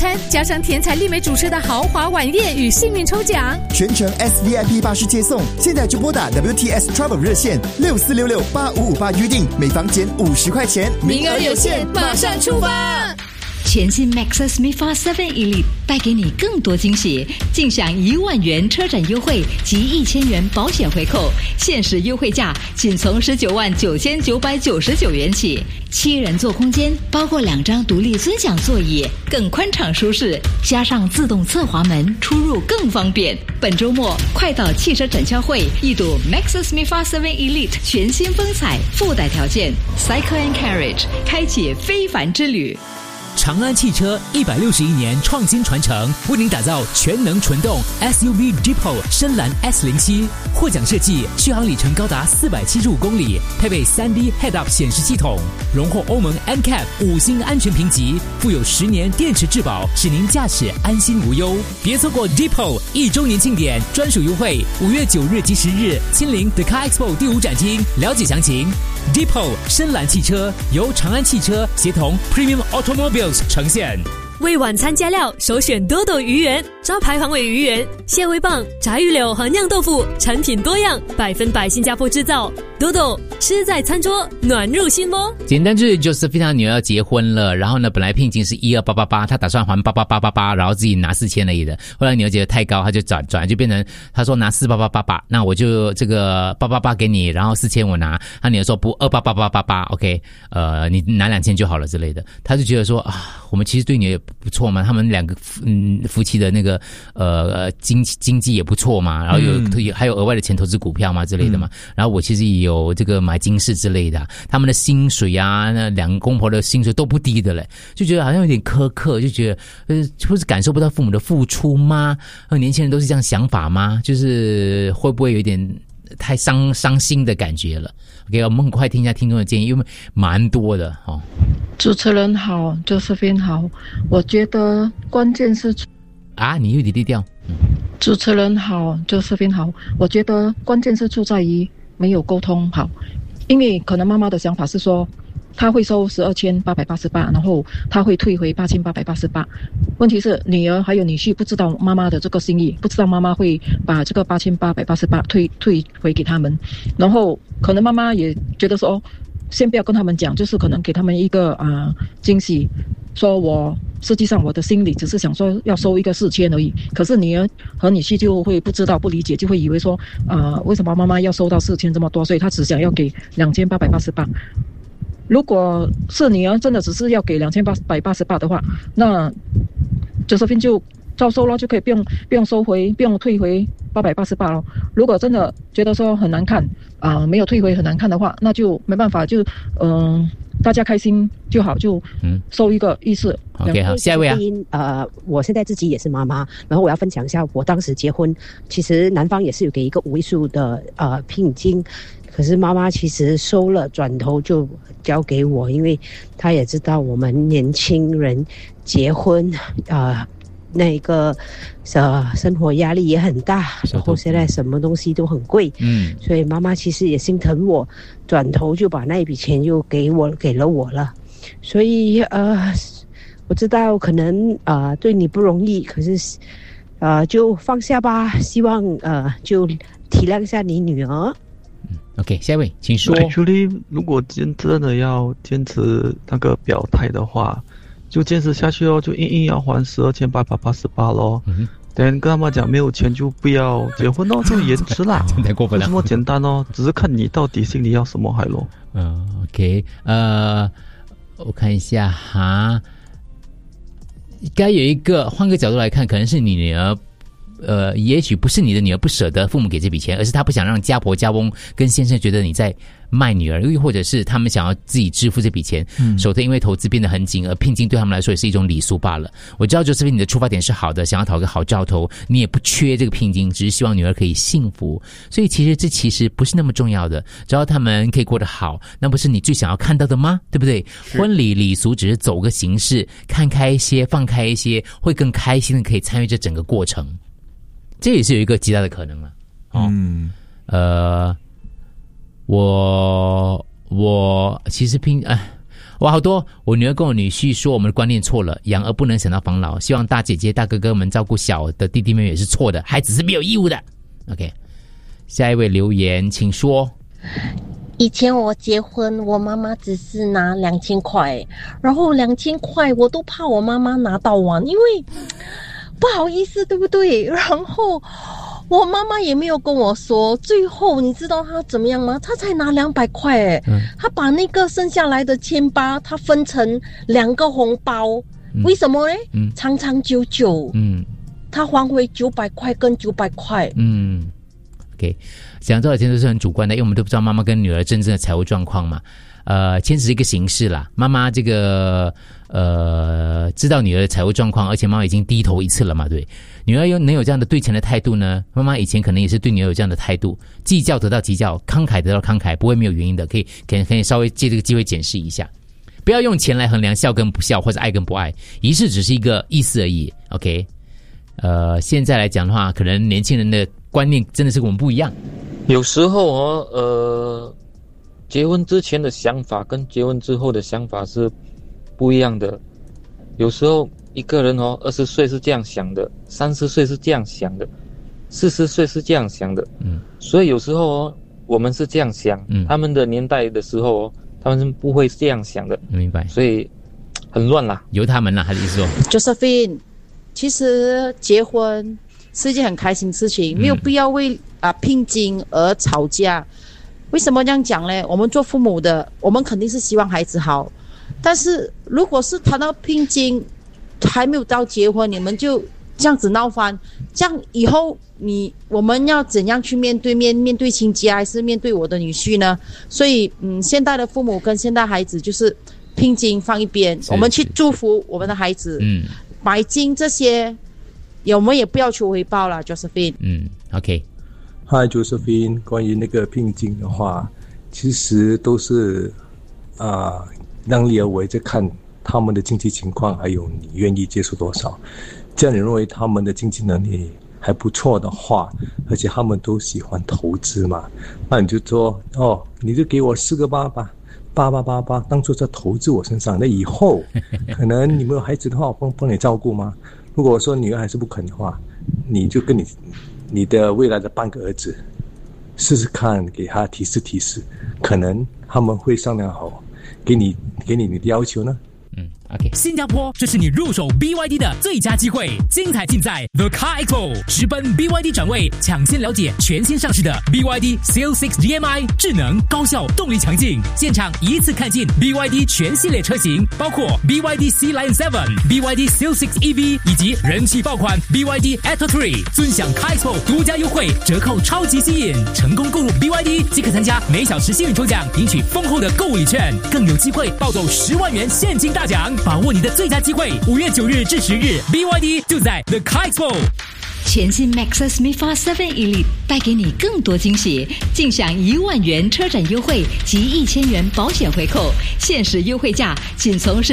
加上天才丽美主持的豪华晚宴与幸运抽奖， 全程 SVIP 巴士接送。现在就拨打 WTS Travel 热线64668558预定，每房减50块钱， 名额有限，马上出发！ 全新 Maxus MIFA 7 Elite 带给你更多惊喜，尽享1万元车展优惠及1000元保险回扣，限时优惠价仅从199999元起。7人座空间，包括2张独立尊享座椅，更宽敞舒适，加上自动侧滑门，出入更方便。本周末快到汽车展销会一睹 Maxus MIFA 7 Elite 全新风采，附带条件 Cycle and Carriage 开启非凡之旅。 长安汽车161年创新传承，为您打造全能纯动 SUV Deepo 深蓝 S07， 获奖设计，续航里程高达475公里，配备 3D Head-Up 显示系统，荣获欧盟 NCAP 5星安全评级，附有10年电池质保，使您驾驶安心无忧。别错过 Deepo 1周年庆典专属优惠，5月9日及10日亲临 The Car Expo 第5展厅，了解详情。Deepo 深蓝汽车由长安汽车协同 Premium Automobiles 呈现。 为晚餐加料，首选多多鱼圆，招牌黄尾鱼圆、蟹味棒、炸鱼柳和酿豆腐，产品多样，100%新加坡制造。多多吃在餐桌，暖入心窝。 简单就是Josephine女儿要结婚了，然后呢，本来聘金是12888，她打算还8888，然后自己拿4000而已的。后来女儿觉得太高，她就转就变成她说拿48888，那我就这个888给你，然后4000我拿。她女儿说不28888，OK， 你拿2000就好了之类的。她就觉得说啊，我们其实对女儿不错嘛，他们两个夫妻的那个经济也不错嘛，然后还有额外的钱投资股票嘛之类的嘛，然后我其实也有这个买金饰之类的，他们的薪水啊，那两个公婆的薪水都不低的嘞，就觉得好像有点苛刻，就觉得或是感受不到父母的付出吗？年轻人都是这样想法吗？就是会不会有一点太伤心的感觉了？ OK， 我们很快听一下听众的建议，因为蛮多的哦。 主持人好，Josephine好，我觉得关键是啊，你有点低调。 主持人好，Josephine好，我觉得关键是出在于没有沟通好，因为可能妈妈的想法是说，她会收12888，然后她会退回8888。问题是女儿还有女婿不知道妈妈的这个心意，不知道妈妈会把这个8888退回给他们，然后可能妈妈也觉得说，哦，先不要跟他们讲，就是可能给他们一个惊喜，说我实际上我的心里只是想说要收一个4000而已，可是女儿和女婿就会不知道不理解，就会以为说为什么妈妈要收到4000这么多，所以她只想要给2888。如果是女儿真的只是要给2888的话，那Josephine就照收了，就可以不用收回，不用退回888了。如果真的觉得说很难看没有退回很难看的话，那就没办法，就大家开心就好，就收一个意思。 OK， 好，下一位我现在自己也是妈妈，然后我要分享一下，我当时结婚，其实男方也是有给一个5位数的聘金，可是妈妈其实收了，转头就交给我，因为她也知道我们年轻人结婚那个生活压力也很大，然后现在什么东西都很贵，所以妈妈其实也心疼我，转头就把那一笔钱又给了我了。所以我知道可能对你不容易，可是就放下吧，希望就体谅一下你女儿。 OK， 下一位请说。 Actually， 如果真的要坚持那个表态的话，就坚持下去哦，就硬要还12888咯。等跟他们讲没有钱就不要结婚哦，就延迟啦。 太过分了， 就这么简单哦，只是看你到底心里要什么还咯。 OK， 我看一下哈，该有一个换个角度来看，可能是你女儿。也许不是你的女儿不舍得父母给这笔钱，而是她不想让家婆家翁跟先生觉得你在卖女儿，又或者是他们想要自己支付这笔钱，手头因为投资变得很紧，而聘金对他们来说也是一种礼俗罢了。我知道Josephine你的出发点是好的，想要讨个好兆头，你也不缺这个聘金，只是希望女儿可以幸福，所以这其实不是那么重要的，只要他们可以过得好，那不是你最想要看到的吗？对不对？婚礼礼俗只是走个形式，看开一些，放开一些，会更开心的可以参与这整个过程。这也是有一个极大的可能了。我其实好多我女儿跟我女婿说我们的观念错了，养儿不能想到防老，希望大姐姐大哥哥们照顾小的弟弟妹妹也是错的，孩子是没有义务的。 OK， 下一位留言请说。 以前我结婚，我妈妈只是拿2000块，然后2000块我都怕我妈妈拿到完，因为不好意思，对不对？然后我妈妈也没有跟我说，最后你知道她怎么样吗？她才拿200块，她把那个剩下来的1800，她分成2个红包，为什么呢？长长久久，她还回900块跟900块。 OK， 讲多少钱都是很主观的，因为我们都不知道妈妈跟女儿真正的财务状况嘛。钱只是一个形式啦。妈妈这个知道女儿的财务状况，而且妈妈已经低头一次了嘛，对。女儿能有这样的对钱的态度呢？妈妈以前可能也是对女儿有这样的态度，计较得到计较，慷慨得到慷慨，不会没有原因的。可以稍微借这个机会检视一下，不要用钱来衡量孝跟不孝或者爱跟不爱，仪式只是一个意思而已。OK， 现在来讲的话，可能年轻人的观念真的是跟我们不一样。 有时候结婚之前的想法跟结婚之后的想法是不一样的。有时候一个人20岁是这样想的，30岁是这样想的，40岁是这样想的。所以有时候我们是这样想，他们的年代的时候他们是不会这样想的。 明白。 所以很乱啦， 由他们啦，还是说 Josephine， 其实结婚是一件很开心的事情，没有必要为聘金而吵架。为什么这样讲呢？我们做父母的，我们肯定是希望孩子好，但是如果是谈到聘金还没有到结婚，你们就这样子闹翻，这样以后我们要怎样去面对亲戚，还是面对我的女婿呢？所以现代的父母跟现代孩子就是聘金放一边，我们去祝福我们的孩子。买金这些我们也不要求回报啦 Josephine。 OK。 Hi Josephine， 关于那个聘金的话，其实都是量力而为，在看他们的经济情况，还有你愿意接受多少。这样你认为他们的经济能力还不错的话，而且他们都喜欢投资嘛，那你就说你就给我4个888，当初在投资我身上，那以后可能你们有孩子的话，我帮你照顾吗？如果说女儿还是不肯的话，你就跟你的未来的半个儿子试试看，给他提示，可能他们会商量好给你的要求呢。 OK， 新加坡，这是你入手 BYD 的最佳机会，精彩尽在 The Car Expo， 直奔 BYD 展位，抢先了解全新上市的 BYD CL6 DMI， 智能高效，动力强劲，现场一次看尽 BYD 全系列车型，包括 BYD Sea Lion 7、BYD CL6 EV 以及人气爆款 BYD Atto 3， 尊享 Car Expo 独家优惠，折扣超级吸引，成功购入 BYD 即可参加每小时幸运抽奖，赢取丰厚的购物礼券，更有机会抱走10万元现金大奖。把握你的最佳机会，5月9日至10日 ，BYD 就在 The Car Expo。 全新 Maxus MIFA 7 Elite 带给你更多惊喜，尽享1万元车展优惠及1000元保险回扣，限时优惠价仅从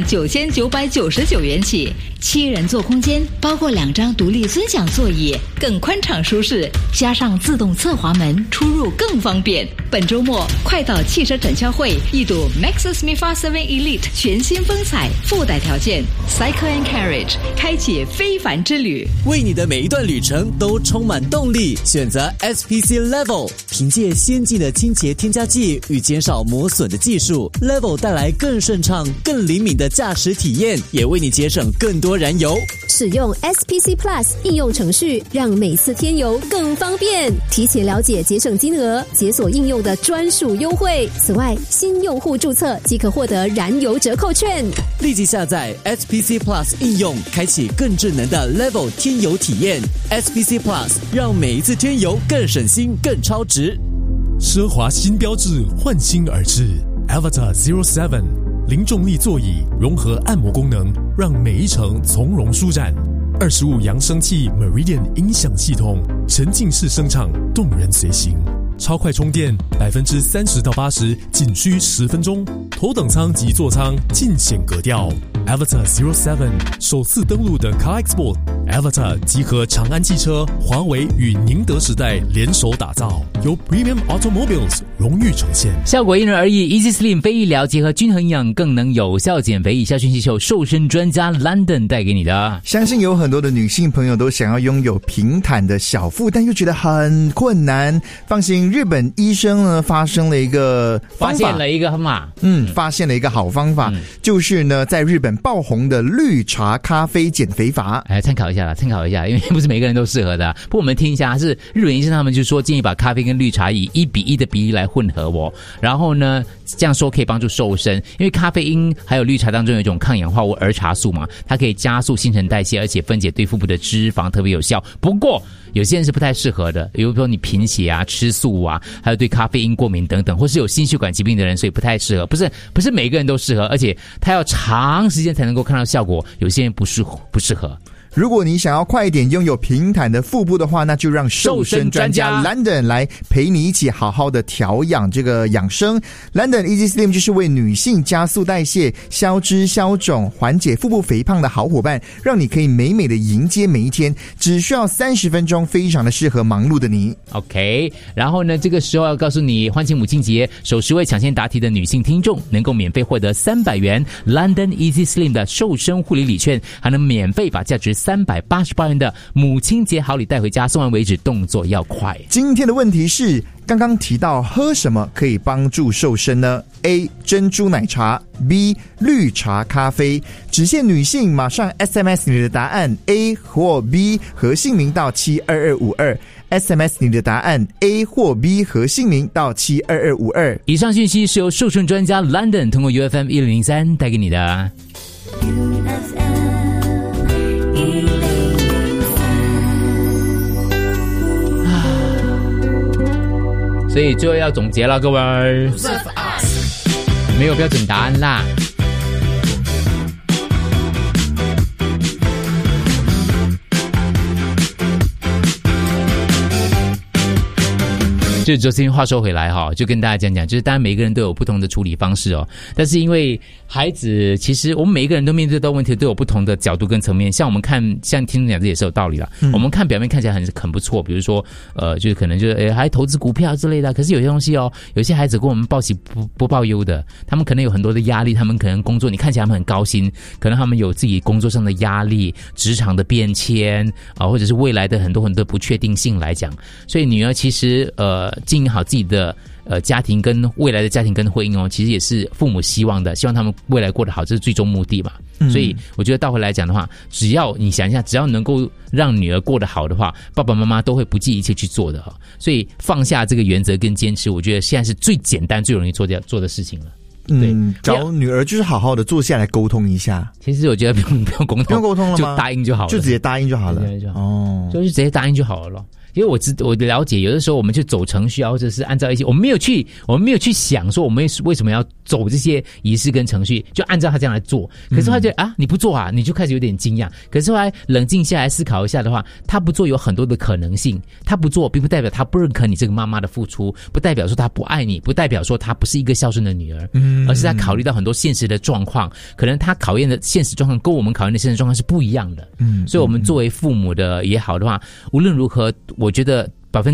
199999元起。7人座空间，包括2张独立尊享座椅，更宽敞舒适，加上自动侧滑门，出入更方便。本周末快到汽车展销会一睹 Maxus MIFA 7 Elite 全新风采，附带条件 Cycle and Carriage， 开启非凡之旅， 为你的每一段旅程都充满动力。选择 SPC Level， 凭借先进的清洁添加剂与减少磨损的技术， Level 带来更顺畅、更灵敏的驾驶体验，也为你节省更多燃油。 使用 SPC Plus 应用程序，让每次添油更方便。提前了解节省金额，解锁应用的专属优惠。此外，新用户注册即可获得燃油折扣券。 立即下载 SPC Plus 应用，开启更智能的 Level 添油体验。SPC Plus 让每一次添油更省心、更超值。 奢华新标志焕新而至 Avatar 07， 零重力座椅融合按摩功能，让每一程从容舒展。25扬声器 Meridian 音响系统，沉浸式声场，动人随行。超快充电，30%到80%仅需10分钟。头等舱及座舱尽显格调。Avatar 07首次登陆的 Car Expo， Avatar 集合长安汽车、华为与宁德时代联手打造，由 Premium Automobiles 荣誉呈现。 效果因人而异 ，Easy Slim 非医疗结合均衡营养，更能有效减肥。以下讯息由瘦身专家 London 带给你的。 相信有很多的女性朋友都想要拥有平坦的小腹，但又觉得很困难。放心，日本医生呢发现了一个好方法，就是呢在日本爆红的绿茶咖啡减肥法。 参考一下，因为不是每个人都适合的。不过我们听一下，是日本医生他们就说建议把咖啡跟绿茶以1:1的比例来混合然后呢这样说可以帮助瘦身，因为咖啡因还有绿茶当中有一种抗氧化物儿茶素嘛，它可以加速新陈代谢，而且分解对腹部的脂肪特别有效。不过有些人是不太适合的，比如说你贫血啊、吃素啊，还有对咖啡因过敏等等，或是有心血管疾病的人，所以不太适合。不是每个人都适合，而且它要长时间才能够看到效果，有些人不适合。 如果你想要快一点拥有平坦的腹部的话，那就让瘦身专家 London 来陪你一起好好的调养这个养生。London Easy Slim 就是为女性加速代谢、消脂消肿、缓解腹部肥胖的好伙伴，让你可以美美的迎接每一天，只需要30分钟，非常的适合忙碌的你。 OK， 然后呢，这个时候要告诉你，欢庆母亲节，首10位抢先答题的女性听众能够免费获得300元 London Easy Slim 的瘦身护理礼券，还能免费把价值388元的母亲节好礼带回家，送完为止，动作要快。 今天的问题是，刚刚提到喝什么可以帮助瘦身呢？ A. 珍珠奶茶， B. 绿茶咖啡。只限女性，马上 SMS 你的答案 A 或 B 和姓名到72252， SMS 你的答案 A 或 B 和姓名到72252。 以上讯息是由瘦身专家 London 通过 UFM 1003带给你的。所以最后要总结了，各位，没有标准答案啦。就昨天话说回来就跟大家讲，就是当然每个人都有不同的处理方式但是因为孩子，其实我们每一个人都面对到问题都有不同的角度跟层面。像我们看，像听众讲这也是有道理啦。我们看表面看起来很不错，比如说就是可能就是还投资股票之类的，可是有些东西有些孩子跟我们报喜不报忧的，他们可能有很多的压力，他们可能工作你看起来他们很高薪，可能他们有自己工作上的压力、职场的变迁或者是未来的很多很多不确定性来讲，所以女儿其实经营好自己的家庭跟未来的家庭跟婚姻其实也是父母希望的，希望他们未来过得好，这是最终目的嘛。所以我觉得倒回来讲的话，只要你想一下，只要能够让女儿过得好的话，爸爸妈妈都会不计一切去做的所以放下这个原则跟坚持，我觉得现在是最简单最容易做的事情了。 找女儿就是好好的坐下来沟通一下。 其实我觉得不用沟通， 不用沟通了吗？ 就答应就好了， 就直接答应就好了。 就是直接答应就好了咯。因为我了解，有的时候我们就走程序或者是按照一些我们没有去想说我们为什么要走这些仪式跟程序，就按照他这样来做。可是他觉得你不做你就开始有点惊讶。可是后来冷静下来思考一下的话，他不做有很多的可能性。他不做并不代表他不认可你这个妈妈的付出，不代表说他不爱你，不代表说他不是一个孝顺的女儿，而是他考虑到很多现实的状况，可能他考验的现实状况跟我们考验的现实状况是不一样的。所以我们作为父母的也好的话，无论如何，我觉得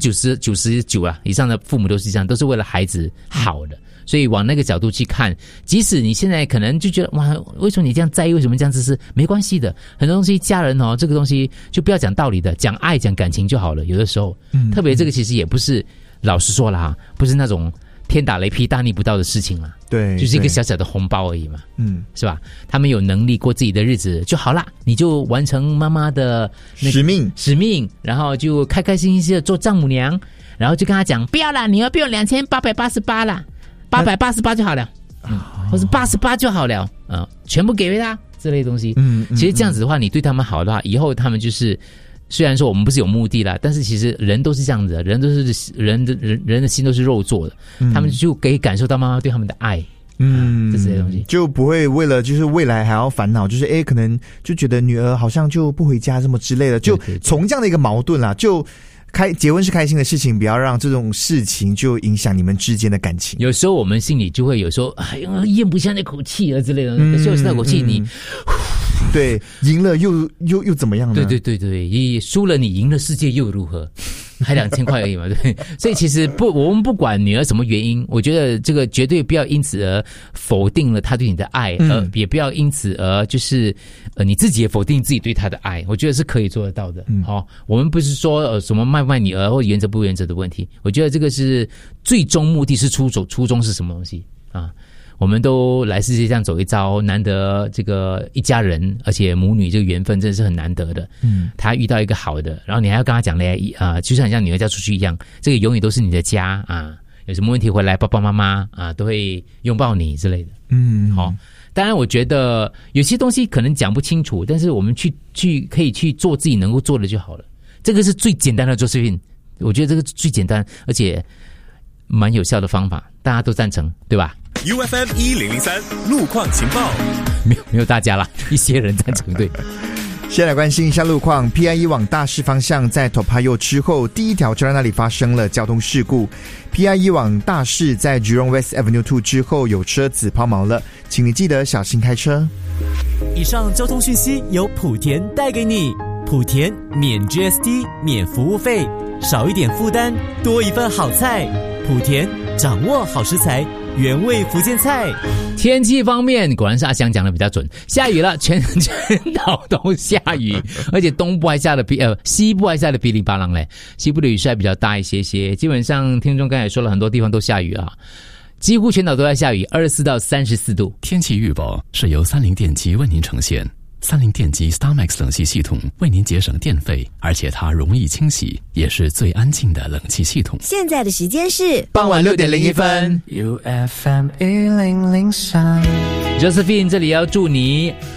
99%以上的父母都是这样，都是为了孩子好的。所以往那个角度去看，即使你现在可能就觉得哇，为什么你这样在意，为什么这样子，是没关系的。很多东西家人这个东西就不要讲道理的，讲爱讲感情就好了。有的时候特别这个其实也不是，老实说了不是那种天打雷劈大逆不道的事情啦。 对， 就是一个小小的红包而已嘛。是吧？他们有能力过自己的日子就好啦，你就完成妈妈的使命， 然后就开开心心的做丈母娘，然后就跟他讲，不要啦，你要不用2888啦，888就好了，或是88就好了，全部给他这类东西。其实这样子的话，你对他们好的话，以后他们就是虽然说我们不是有目的啦，但是其实人都是这样子的，人都是人的心都是肉做的，他们就可以感受到妈妈对他们的爱。这些东西就不会为了就是未来还要烦恼，就是可能就觉得女儿好像就不回家这么之类的，就从这样的一个矛盾啦，就结婚是开心的事情，不要让这种事情就影响你们之间的感情。 有时候我们心里就会有时候咽不下那口气之类的，就是那口气你对赢了又怎么样呢？ 对，输了你赢了世界又如何？ 还2000块而已嘛，对。所以其实我们不管女儿什么原因，我觉得这个绝对不要因此而否定了她对你的爱，也不要因此而就是你自己也否定自己对她的爱，我觉得是可以做得到的。我们不是说什么卖不卖女儿或原则不原则的问题，我觉得这个是最终目的是初衷是什么东西啊？我们都来世界上走一遭，难得这个一家人，而且母女这个缘分真的是很难得的。他遇到一个好的，然后你还要跟他讲嘞，就像女儿嫁出去一样，这个永远都是你的家啊。有什么问题回来，爸爸妈妈啊都会拥抱你之类的。好，当然我觉得有些东西可能讲不清楚，但是我们可以去做自己能够做的就好了。这个是最简单的Josephine，我觉得这个最简单而且蛮有效的方法，大家都赞成，对吧 ？UFM 1003路况情报， 没有大家啦，一些人赞成对。 先来关心一下路况 ，PIE 往大市方向在 Toa Payoh 之后，第一条车道那里发生了交通事故。PIE 往大市在 Jurong West Avenue 2之后有车子抛锚了，请你记得小心开车。 以上交通讯息由莆田带给你，莆田免 GST 免服务费，少一点负担，多一份好菜。莆田掌握好食材，原味福建菜。 天气方面，果然是阿翔讲的比较准，下雨了，全岛都下雨，而且东部还下的西部还下的噼里啪啦嘞，西部的雨势还比较大一些些。基本上听众刚才说了，很多地方都下雨啊，几乎全岛都在下雨，24到34度。 天气预报是由30电机为您呈现。30电机 StarMax 冷气系统为您节省电费，而且它容易清洗，也是最安静的冷气系统。 现在的时间是傍晚6点01分。 UFM 1003 Josephine 这里要祝你